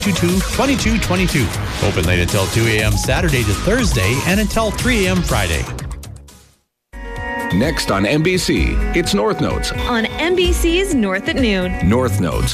2222. Open late until 2 a.m. Saturday to Thursday and until 3 a.m. Friday. Next on NBC, it's North Notes. On NBC's North at Noon. North Notes.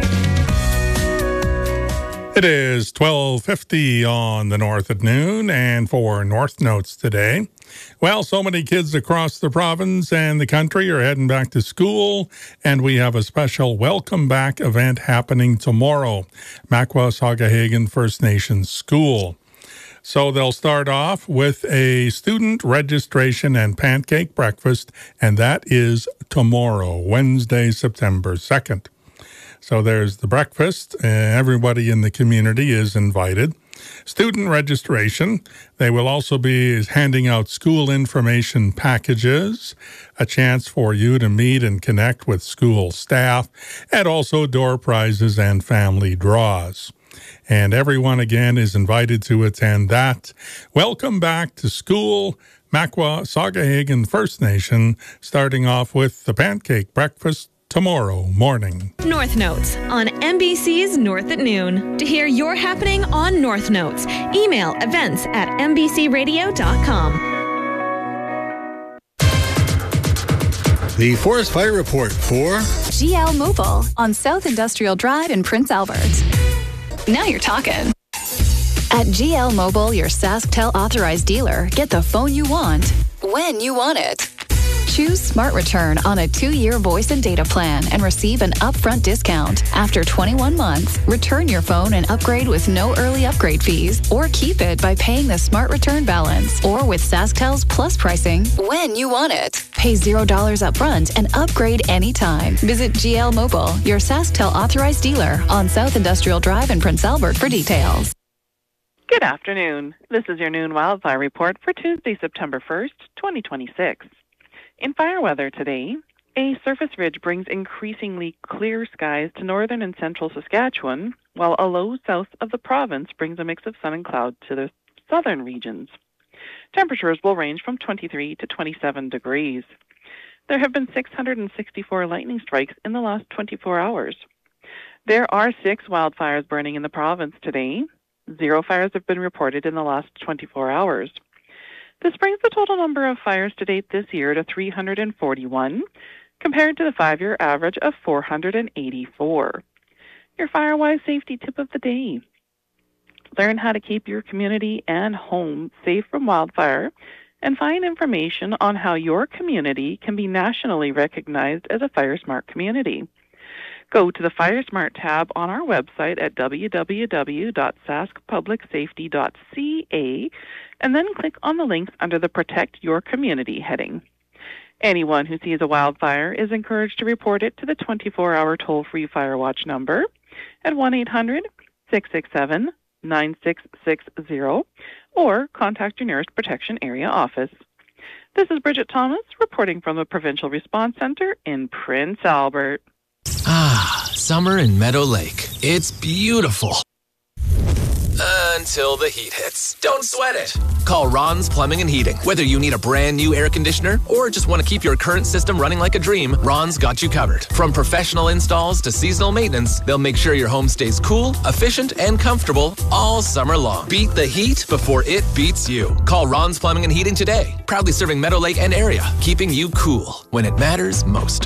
It is 12:50 on the North at Noon, and for North Notes today, well, so many kids across the province and the country are heading back to school, and we have a special welcome back event happening tomorrow, Makwa Sagahegan First Nations School. So they'll start off with a student registration and pancake breakfast, and that is tomorrow, Wednesday, September 2nd. So there's the breakfast. Everybody in the community is invited. Student registration. They will also be handing out school information packages, a chance for you to meet and connect with school staff, and also door prizes and family draws. And everyone, again, is invited to attend that. Welcome back to school, Makwa Sagahegan First Nation, starting off with the pancake breakfast tomorrow morning. North Notes on NBC's North at Noon. To hear your happening on North Notes, email events@nbcradio.com. The Forest Fire Report for GL Mobile on South Industrial Drive in Prince Albert. Now you're talking. At GL Mobile, your SaskTel authorized dealer, get the phone you want when you want it. Choose Smart Return on a 2-year voice and data plan and receive an upfront discount. After 21 months, return your phone and upgrade with no early upgrade fees, or keep it by paying the Smart Return balance, or with SaskTel's Plus pricing when you want it. Pay $0 upfront and upgrade anytime. Visit GL Mobile, your SaskTel authorized dealer, on South Industrial Drive in Prince Albert for details. Good afternoon. This is your noon wildfire report for Tuesday, September 1st, 2026. In fire weather today, a surface ridge brings increasingly clear skies to northern and central Saskatchewan, while a low south of the province brings a mix of sun and cloud to the southern regions. Temperatures will range from 23 to 27 degrees. There have been 664 lightning strikes in the last 24 hours. There are 6 wildfires burning in the province today. 0 fires have been reported in the last 24 hours. This brings the total number of fires to date this year to 341, compared to the 5-year average of 484. Your Firewise safety tip of the day. Learn how to keep your community and home safe from wildfire, and find information on how your community can be nationally recognized as a FireSmart community. Go to the FireSmart tab on our website at www.saskpublicsafety.ca and then click on the links under the Protect Your Community heading. Anyone who sees a wildfire is encouraged to report it to the 24-hour toll-free Firewatch number at 1-800-667-9660 or contact your nearest protection area office. This is Bridget Thomas reporting from the Provincial Response Centre in Prince Albert. Summer in Meadow Lake. It's beautiful. Until the heat hits. Don't sweat it. Call Ron's Plumbing and Heating. Whether you need a brand new air conditioner or just want to keep your current system running like a dream, Ron's got you covered. From professional installs to seasonal maintenance, they'll make sure your home stays cool, efficient, and comfortable all summer long. Beat the heat before it beats you. Call Ron's Plumbing and Heating today. Proudly serving Meadow Lake and area, keeping you cool when it matters most.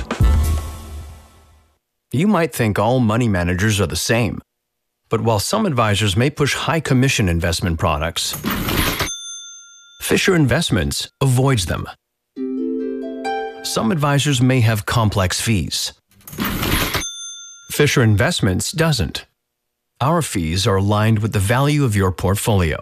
You might think all money managers are the same. But while some advisors may push high commission investment products, Fisher Investments avoids them. Some advisors may have complex fees. Fisher Investments doesn't. Our fees are aligned with the value of your portfolio.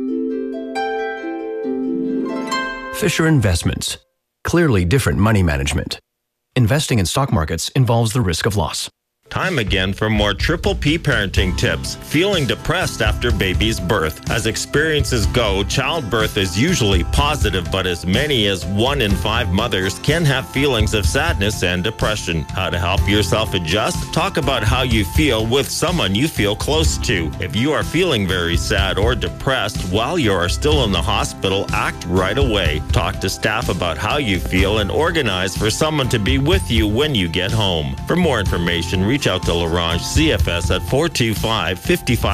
Fisher Investments. Clearly different money management. Investing in stock markets involves the risk of loss. Time again for more Triple P parenting tips. Feeling depressed after baby's birth. As experiences go, childbirth is usually positive, but as many as 1 in 5 mothers can have feelings of sadness and depression. How to help yourself adjust? Talk about how you feel with someone you feel close to. If you are feeling very sad or depressed while you are still in the hospital, act right away. Talk to staff about how you feel and organize for someone to be with you when you get home. For more information, reach out to LaRange CFS at 425-55